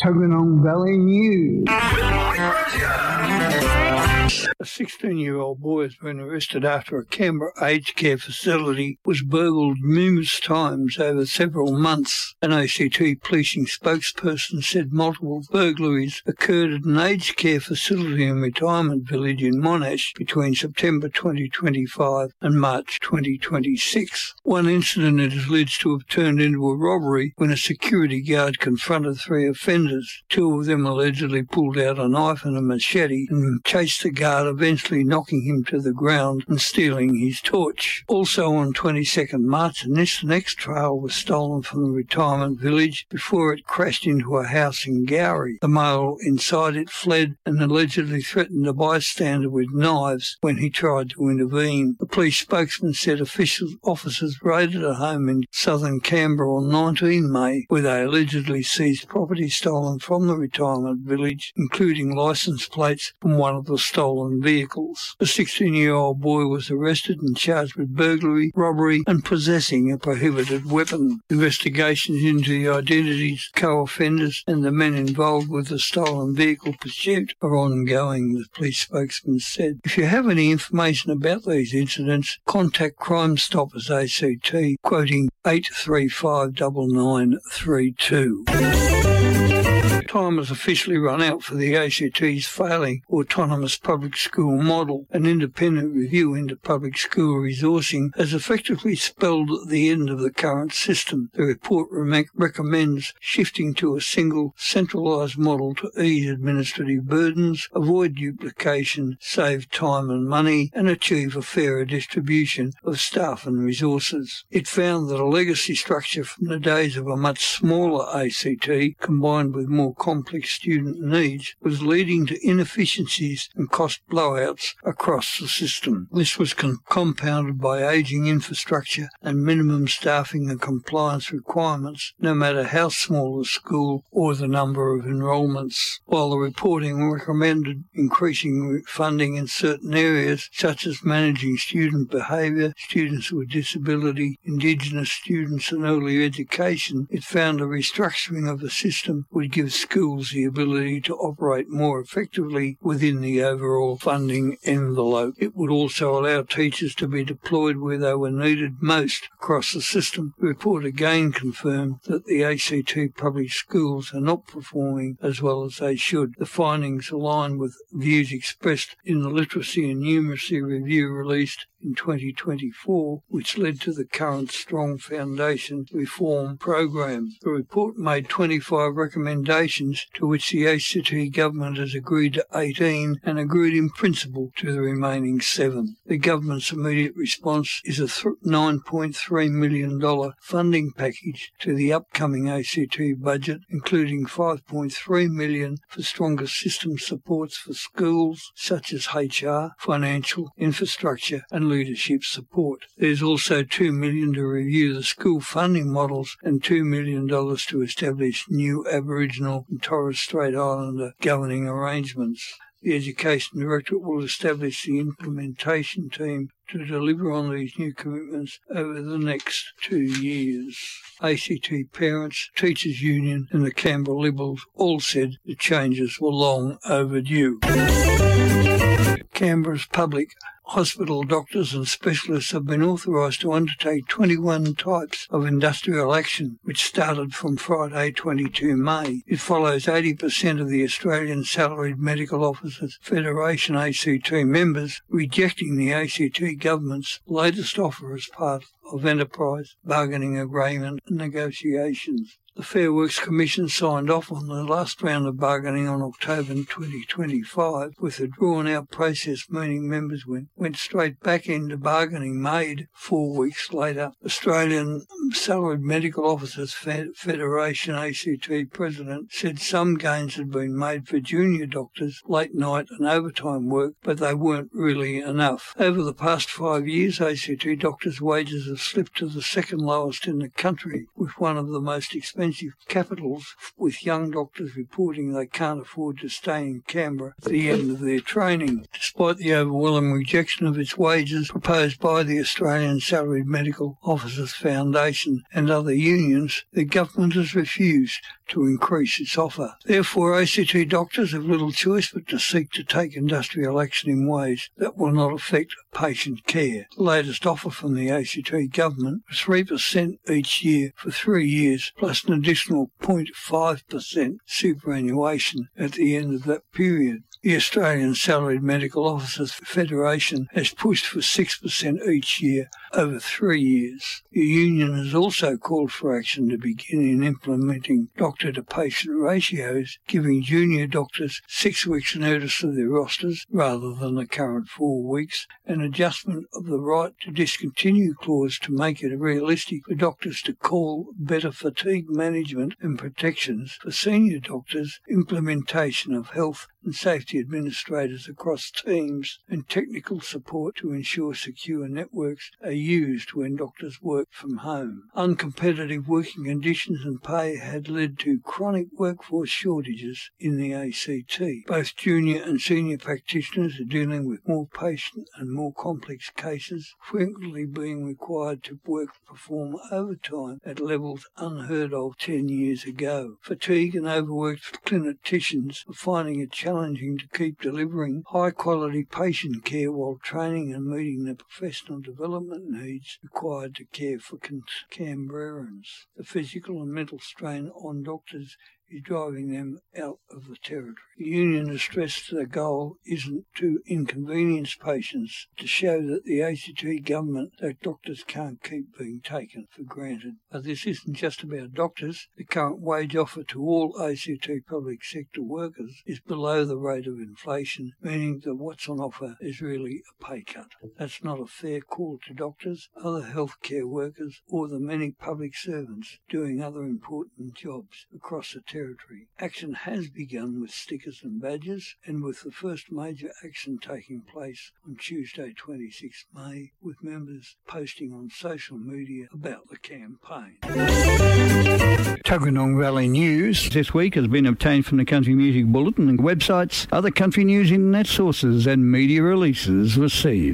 Tuggeranong Valley News. A 16-year-old boy has been arrested after a Canberra aged care facility was burgled numerous times over several months. An ACT policing spokesperson said multiple burglaries occurred at an aged care facility and retirement village in Monash between September 2025 and March 2026. One incident is alleged to have turned into a robbery when a security guard confronted three offenders. Two of them allegedly pulled out a knife and a machete and chased the guard, eventually knocking him to the ground and stealing his torch. Also on 22nd March, an Instant X trail was stolen from the retirement village before it crashed into a house in Gowrie. The male inside it fled and allegedly threatened a bystander with knives when he tried to intervene. The police spokesman said officers raided a home in southern Canberra on 19 May where they allegedly seized property stolen from the retirement village, including licence plates from one of the stolen vehicles. The 16-year-old boy was arrested and charged with burglary, robbery and possessing a prohibited weapon. Investigations into the identities of co-offenders and the men involved with the stolen vehicle pursuit are ongoing, the police spokesman said. If you have any information about these incidents, contact Crime Stoppers ACT, quoting 835 9932. Time has officially run out for the ACT's failing autonomous public school model. An independent review into public school resourcing has effectively spelled the end of the current system. The report recommends shifting to a single, centralised model to ease administrative burdens, avoid duplication, save time and money, and achieve a fairer distribution of staff and resources. It found that a legacy structure from the days of a much smaller ACT, combined with more complex student needs, was leading to inefficiencies and cost blowouts across the system. This was compounded by ageing infrastructure and minimum staffing and compliance requirements, no matter how small the school or the number of enrolments. While the reporting recommended increasing funding in certain areas, such as managing student behaviour, students with disability, Indigenous students and early education, it found a restructuring of the system would give schools the ability to operate more effectively within the overall funding envelope. It would also allow teachers to be deployed where they were needed most across the system. The report again confirmed that the ACT public schools are not performing as well as they should. The findings align with views expressed in the Literacy and Numeracy Review released in 2024, which led to the current Strong Foundation Reform Program. The report made 25 recommendations, to which the ACT government has agreed to 18 and agreed in principle to the remaining 7. The government's immediate response is a $9.3 million funding package to the upcoming ACT budget, including $5.3 million for stronger system supports for schools such as HR, financial, infrastructure and leadership support. There's also $2 million to review the school funding models and $2 million to establish new Aboriginal and Torres Strait Islander governing arrangements. The Education Directorate will establish the implementation team to deliver on these new commitments over the next 2 years. ACT parents, Teachers Union and the Canberra Liberals all said the changes were long overdue. Canberra's public hospital doctors and specialists have been authorised to undertake 21 types of industrial action, which started from Friday 22 May. It follows 80% of the Australian Salaried Medical Officers Federation ACT members rejecting the ACT government's latest offer as part of enterprise bargaining agreement negotiations. The Fair Works Commission signed off on the last round of bargaining on October 2025, with a drawn-out process meaning members went straight back into bargaining made 4 weeks later. Australian Salaried Medical Officers Federation ACT President said some gains had been made for junior doctors, late night and overtime work, but they weren't really enough. Over the past 5 years, ACT doctors' wages have slipped to the second lowest in the country, with one of the most expensive capitals, with young doctors reporting they can't afford to stay in Canberra at the end of their training. Despite the overwhelming rejection of its wages proposed by the Australian Salaried Medical Officers Foundation and other unions, the government has refused to increase its offer. Therefore, ACT doctors have little choice but to seek to take industrial action in ways that will not affect patient care. The latest offer from the ACT government was 3% each year for 3 years, plus an additional 0.5% superannuation at the end of that period. The Australian Salaried Medical Officers Federation has pushed for 6% each year over 3 years. The union has also called for action to begin in implementing doctor-to-patient ratios, giving junior doctors 6 weeks' notice of their rosters rather than the current 4 weeks, and adjustment of the right to discontinue clause to make it realistic for doctors to call, better fatigue management and protections for senior doctors, implementation of health and safety administrators across teams, and technical support to ensure secure networks are used when doctors work from home. Uncompetitive working conditions and pay had led to chronic workforce shortages in the ACT. Both junior and senior practitioners are dealing with more patient and more complex cases, frequently being required to perform overtime at levels unheard of 10 years ago. Fatigue and overworked clinicians are finding it challenging to keep delivering high-quality patient care while training and meeting the professional development needs required to care for Canberrans. The physical and mental strain on doctors is driving them out of the territory. The union has stressed the goal isn't to inconvenience patients, to show that the ACT government that doctors can't keep being taken for granted. But this isn't just about doctors. The current wage offer to all ACT public sector workers is below the rate of inflation, meaning that what's on offer is really a pay cut. That's not a fair call to doctors, other healthcare workers, or the many public servants doing other important jobs across the territory. Action has begun with stickers and badges, and with the first major action taking place on Tuesday 26 May, with members posting on social media about the campaign. Tuggeranong Valley News this week has been obtained from the Country Music Bulletin and websites, other country news internet sources and media releases received.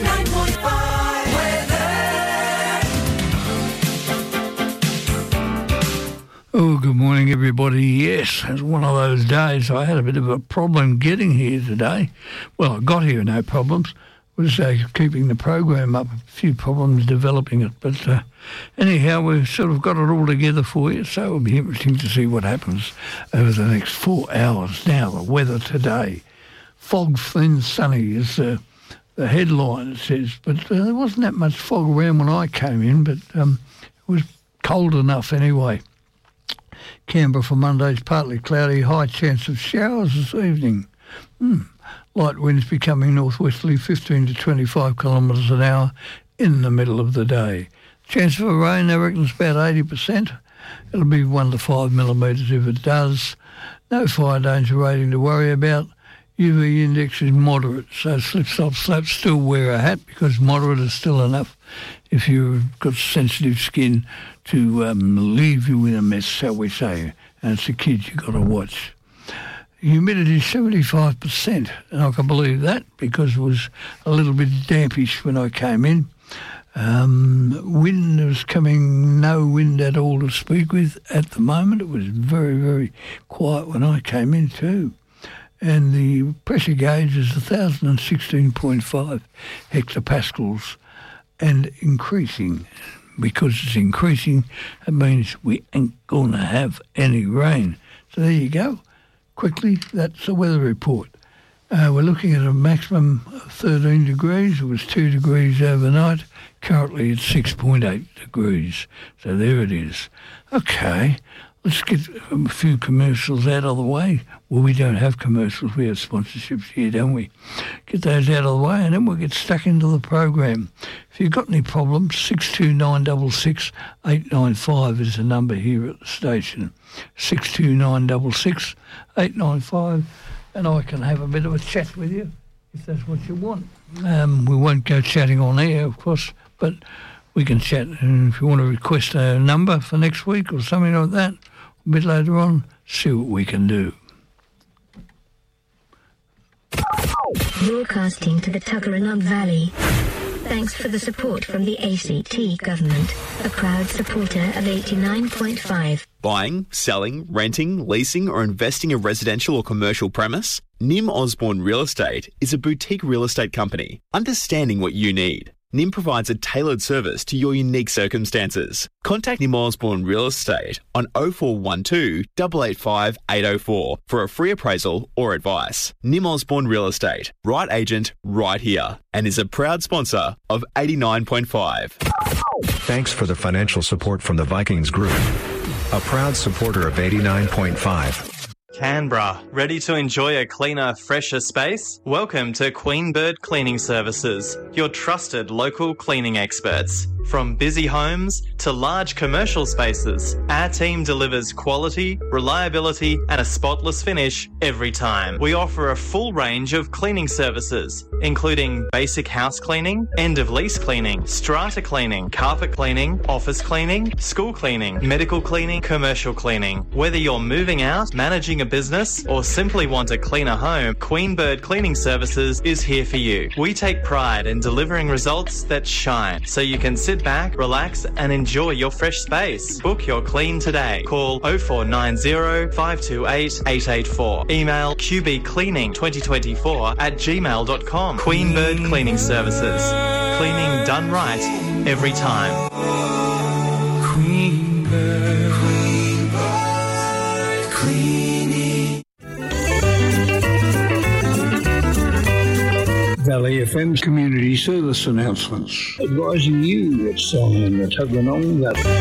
Oh, good morning, everybody. Yes, it's one of those days. I had a bit of a problem getting here today. Well, I got here, no problems. Was keeping the program up, a few problems developing it. But anyhow, we've sort of got it all together for you, so it'll be interesting to see what happens over the next 4 hours. Now, the weather today. Fog, thin, sunny is the headline, it says. But there wasn't that much fog around when I came in, but it was cold enough anyway. Canberra for Monday's partly cloudy, high chance of showers this evening. Light winds becoming northwesterly 15 to 25 kilometres an hour in the middle of the day. Chance of rain, I reckon, is about 80%. It'll be 1 to 5 millimetres if it does. No fire danger rating to worry about. UV index is moderate, so slip, stop, slap, still wear a hat because moderate is still enough if you've got sensitive skin to leave you in a mess, shall we say. And it's the kids you've got to watch. Humidity is 75%, and I can believe that because it was a little bit dampish when I came in. Wind was coming, no wind at all to speak with at the moment. It was very, very quiet when I came in too. And the pressure gauge is 1,016.5 hectopascals and increasing. Because it's increasing, it means we ain't going to have any rain. So there you go. Quickly, that's the weather report. We're looking at a maximum of 13 degrees. It was 2 degrees overnight. Currently it's 6.8 degrees. So there it is. Okay, let's get a few commercials out of the way. Well, we don't have commercials. We have sponsorships here, don't we? Get those out of the way and then we'll get stuck into the program. If you've got any problems, 62966 895 is the number here at the station. 62966 895, and I can have a bit of a chat with you if that's what you want. We won't go chatting on air, of course, but we can chat. And if you want to request a number for next week or something like that, a bit later on, see what we can do. Broadcasting to the Tuggeranong Valley. Thanks for the support from the ACT Government, a proud supporter of 89.5. Buying, selling, renting, leasing or investing a residential or commercial premise? Nim Osborne Real Estate is a boutique real estate company, understanding what you need. Nim provides a tailored service to your unique circumstances. Contact Nim Osborne Real Estate on 0412 885 804 for a free appraisal or advice. Nim Osborne Real Estate, right agent, right here, and is a proud sponsor of 89.5. Thanks for the financial support from the Vikings Group, a proud supporter of 89.5. Canberra, ready to enjoy a cleaner, fresher space? Welcome to Queen Bird Cleaning Services, your trusted local cleaning experts. From busy homes to large commercial spaces, our team delivers quality, reliability and a spotless finish every time. We offer a full range of cleaning services, including basic house cleaning, end-of-lease cleaning, strata cleaning, carpet cleaning, office cleaning, school cleaning, medical cleaning, commercial cleaning. Whether you're moving out, managing a business or simply want a cleaner home, Queen Bird Cleaning Services is here for you. We take pride in delivering results that shine, so you can sit back, relax and enjoy your fresh space. Book your clean today. Call 0490 528 884. Email qbcleaning2024@gmail.com. Queen Bird Cleaning Services. Cleaning done right every time. Queen Bird. Valley FM's community service announcements, advising you what's on in the Tuggeranong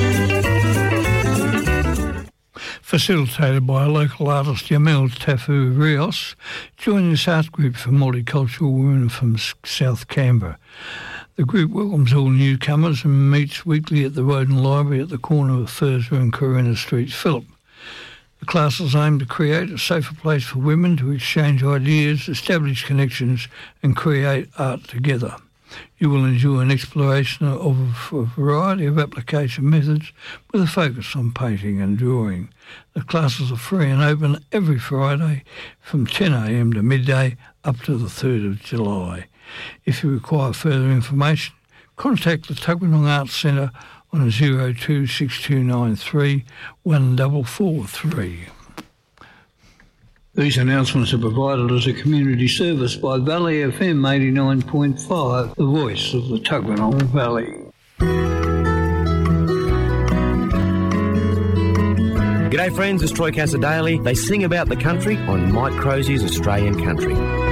Valley. Facilitated by a local artist, Yamil Tafu Rios, join this art group for multicultural women from South Canberra. The group welcomes all newcomers and meets weekly at the Woden Library at the corner of Thursday and Corinna Streets, Phillip. The classes aim to create a safer place for women to exchange ideas, establish connections and create art together. You will enjoy an exploration of a variety of application methods with a focus on painting and drawing. The classes are free and open every Friday from 10 a.m. to midday up to the 3rd of July. If you require further information, contact the Tuggeranong Arts Centre on 026293 1443. These announcements are provided as a community service by Valley FM 89.5, the voice of the Tuggeranong Valley. G'day friends, it's Troy Cassadaly. They sing about the country on Mike Crosey's Australian Country.